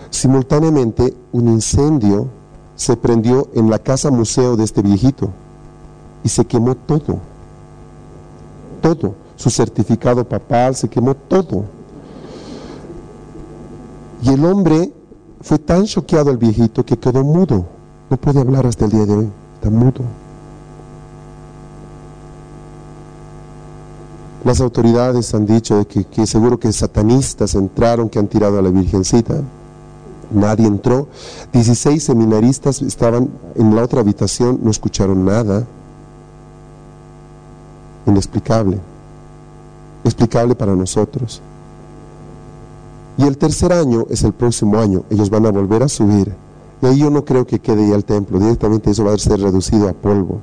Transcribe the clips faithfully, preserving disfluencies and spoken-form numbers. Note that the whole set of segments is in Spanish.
Simultáneamente, un incendio se prendió en la casa museo de este viejito y se quemó todo. Todo. Su certificado papal, se quemó todo. Y el hombre fue tan choqueado, el viejito, que quedó mudo. No puede hablar hasta el día de hoy. Está mudo. Las autoridades han dicho de que, que seguro que satanistas entraron, que han tirado a la Virgencita. Nadie entró. dieciséis seminaristas estaban en la otra habitación, no escucharon nada. Inexplicable. Explicable para nosotros. Y el tercer año es el próximo año. Ellos van a volver a subir. Y ahí yo no creo que quede ya el templo. Directamente eso va a ser reducido a polvo.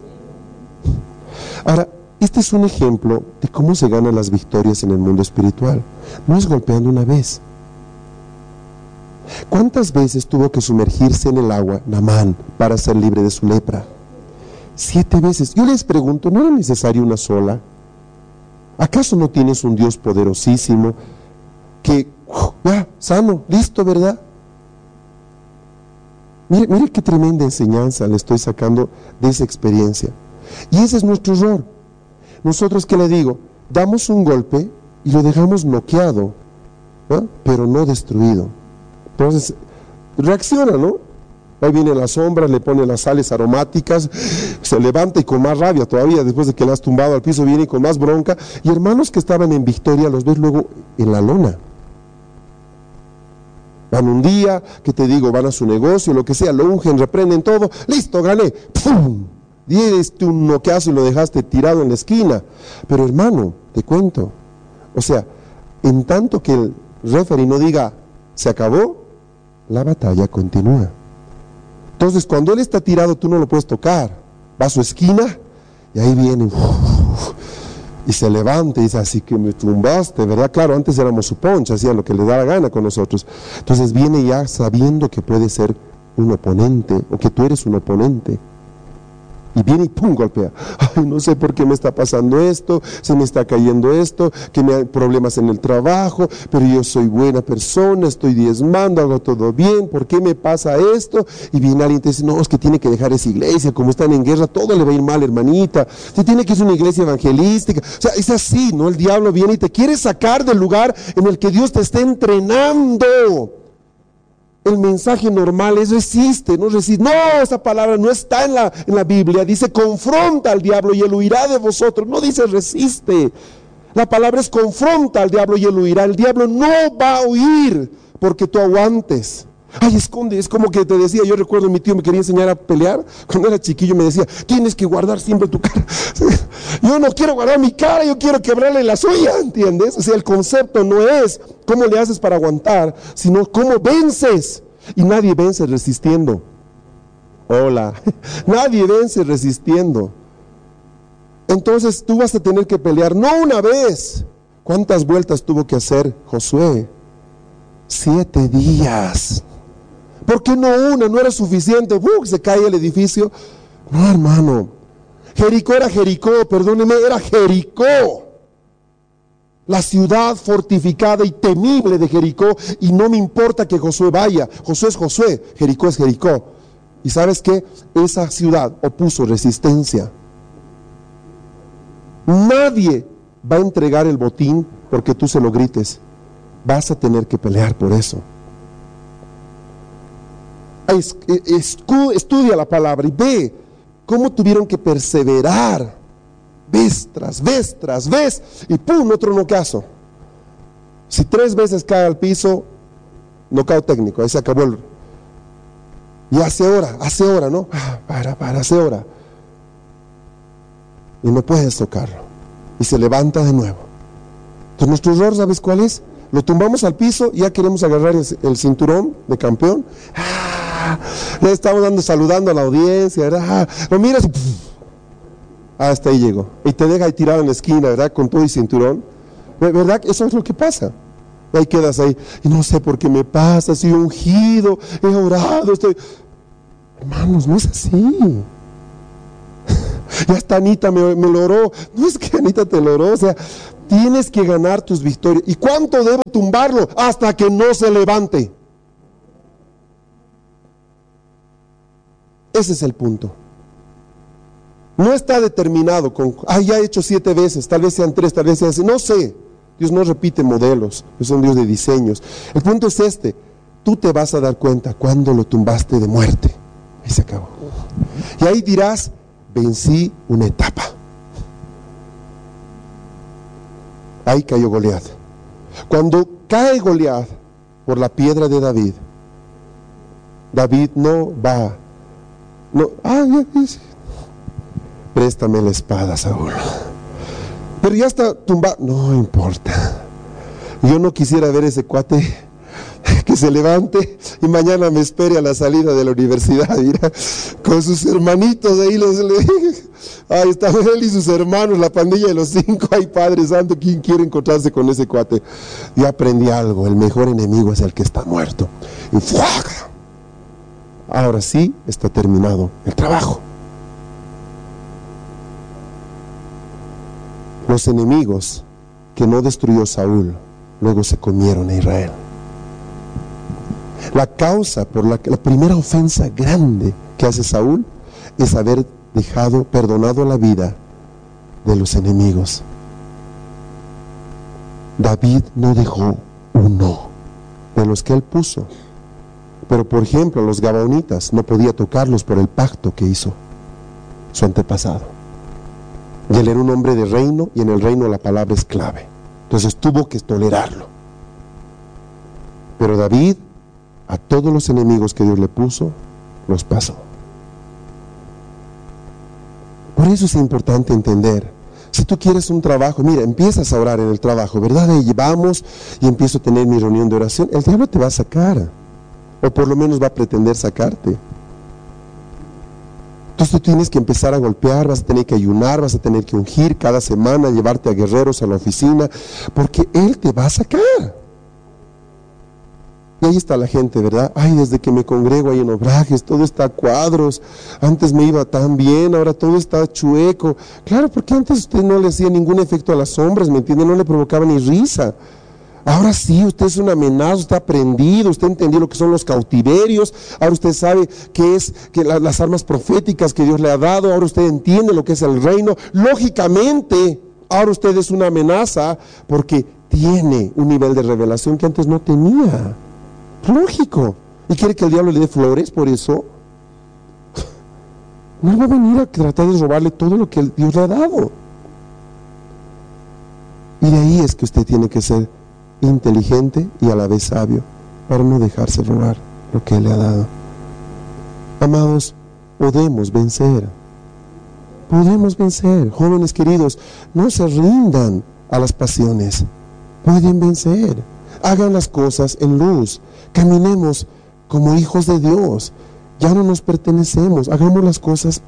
Ahora, este es un ejemplo de cómo se ganan las victorias en el mundo espiritual. No es golpeando una vez. ¿Cuántas veces tuvo que sumergirse en el agua Naamán para ser libre de su lepra? Siete veces. Yo les pregunto, ¿no era necesario una sola? ¿Acaso no tienes un Dios poderosísimo que, uh, ya, sano, listo, verdad? Mire, mire qué tremenda enseñanza le estoy sacando de esa experiencia. Y ese es nuestro error. Nosotros, ¿qué le digo? Damos un golpe y lo dejamos noqueado, ¿no? Pero no destruido. Entonces, reacciona, ¿no? Ahí viene la sombra, le pone las sales aromáticas, se levanta y con más rabia todavía, después de que le has tumbado al piso, viene con más bronca. Y hermanos que estaban en victoria, los ves luego en la lona. Van un día, que te digo, van a su negocio, lo que sea, lo ungen, reprenden todo, listo, gané, ¡pum! Diste un noqueazo y lo dejaste tirado en la esquina. Pero hermano, te cuento, o sea, en tanto que el referee no diga, se acabó, la batalla continúa. Entonces, cuando él está tirado, tú no lo puedes tocar. Va a su esquina y ahí viene uf, y se levanta y dice, así que me tumbaste, ¿verdad? Claro, antes éramos su poncha, hacía lo que le daba gana con nosotros. Entonces viene ya sabiendo que puede ser un oponente o que tú eres un oponente. Y viene y pum, golpea. Ay, no sé por qué me está pasando esto, se me está cayendo esto, que me hay problemas en el trabajo, pero yo soy buena persona, estoy diezmando, hago todo bien, ¿por qué me pasa esto? Y viene alguien y te dice, no, es que tiene que dejar esa iglesia, como están en guerra, todo le va a ir mal, hermanita. Se tiene que ir a una iglesia evangelística. O sea, es así, ¿no? El diablo viene y te quiere sacar del lugar en el que Dios te está entrenando. El mensaje normal, eso existe, no resiste. No, esa palabra no está en la, en la Biblia. Dice, confronta al diablo y él huirá de vosotros. No dice resiste. La palabra es confronta al diablo y él huirá. El diablo no va a huir porque tú aguantes. Ay, esconde, es como que te decía, yo recuerdo mi tío me quería enseñar a pelear. Cuando era chiquillo me decía, tienes que guardar siempre tu cara. Yo no quiero guardar mi cara, yo quiero quebrarle la suya, ¿entiendes? O sea, el concepto no es cómo le haces para aguantar, sino cómo vences. Y nadie vence resistiendo. Hola, nadie vence resistiendo. Entonces tú vas a tener que pelear, no una vez. ¿Cuántas vueltas tuvo que hacer Josué? Siete días. ¿Por qué no una? ¿No era suficiente? ¡Uh! Se cae el edificio. No, hermano. Jericó era Jericó, perdóneme, era Jericó. La ciudad fortificada y temible de Jericó. Y no me importa que Josué vaya. Josué es Josué, Jericó es Jericó. ¿Y sabes qué? Esa ciudad opuso resistencia. Nadie va a entregar el botín porque tú se lo grites. Vas a tener que pelear por eso. Es, es, estudia la palabra y ve cómo tuvieron que perseverar. Vez tras vez tras vez. Y pum, otro nocazo. Si tres veces cae al piso, nocao técnico, ahí se acabó el... Y hace hora, hace hora, ¿no? Para, para, hace hora. Y no puedes tocarlo. Y se levanta de nuevo. Entonces nuestro error, ¿sabes cuál es? Lo tumbamos al piso y ya queremos agarrar el, el cinturón de campeón. ¡Ah! Le estamos dando, saludando a la audiencia, ¿verdad? Ah, lo miras y ¡puf! Hasta ahí llegó. Y te deja ahí tirado en la esquina, ¿verdad? Con todo el cinturón. ¿Verdad? Eso es lo que pasa. Ahí quedas ahí. Y no sé por qué me pasa, soy ungido, he orado, estoy... Hermanos, no es así. Ya hasta Anita me, me lo oró. No es que Anita te lo oró, o sea... Tienes que ganar tus victorias. ¿Y cuánto debo tumbarlo? Hasta que no se levante. Ese es el punto. No está determinado con, ah, ya he hecho siete veces, tal vez sean tres, tal vez sean seis, no sé. Dios no repite modelos, es un Dios de diseños. El punto es este, tú te vas a dar cuenta cuando lo tumbaste de muerte. Ahí se acabó. Y ahí dirás, vencí una etapa. Ahí cayó Goliat. Cuando cae Goliat por la piedra de David, David no va, no, ah, préstame la espada, Saúl. Pero ya está tumbado, no importa. Yo no quisiera ver ese cuate que se levante y mañana me espere a la salida de la universidad, mira, con sus hermanitos ahí, los, ahí están él y sus hermanos, la pandilla de los cinco. Ay, Padre Santo, ¿quién quiere encontrarse con ese cuate? Yo aprendí algo, el mejor enemigo es el que está muerto. Y ¡fuaca! Ahora sí está terminado el trabajo. Los enemigos que no destruyó Saúl, luego se comieron a Israel. La causa por la que la primera ofensa grande que hace Saúl es haber dejado, perdonado la vida de los enemigos. David no dejó uno de los que él puso. Pero por ejemplo, los gabaonitas no podía tocarlos por el pacto que hizo su antepasado. Y él era un hombre de reino, y en el reino la palabra es clave. Entonces tuvo que tolerarlo. Pero David, a todos los enemigos que Dios le puso, los pasó. Por eso es importante entender, si tú quieres un trabajo, mira, empiezas a orar en el trabajo, ¿verdad? Ahí vamos y empiezo a tener mi reunión de oración, el diablo te va a sacar, o por lo menos va a pretender sacarte. Entonces tú tienes que empezar a golpear, vas a tener que ayunar, vas a tener que ungir cada semana, llevarte a guerreros a la oficina, porque él te va a sacar. Y ahí está la gente, ¿verdad? Ay, desde que me congrego ahí en Obrajes, todo está a cuadros, antes me iba tan bien, ahora todo está chueco. Claro, porque antes usted no le hacía ningún efecto a las sombras, ¿me entiende? No le provocaba ni risa. Ahora sí, usted es una amenaza, usted ha aprendido, usted entendió lo que son los cautiverios, ahora usted sabe qué es que la, las armas proféticas que Dios le ha dado, ahora usted entiende lo que es el reino. Lógicamente, ahora usted es una amenaza porque tiene un nivel de revelación que antes no tenía. Lógico. ¿Y quiere que el diablo le dé flores por eso? No va a venir a tratar de robarle todo lo que Dios le ha dado. Y de ahí es que usted tiene que ser inteligente y a la vez sabio para no dejarse robar lo que Él le ha dado. Amados, podemos vencer. Podemos vencer. Jóvenes queridos, no se rindan a las pasiones. Pueden vencer. Hagan las cosas en luz. Caminemos como hijos de Dios. Ya no nos pertenecemos. Hagamos las cosas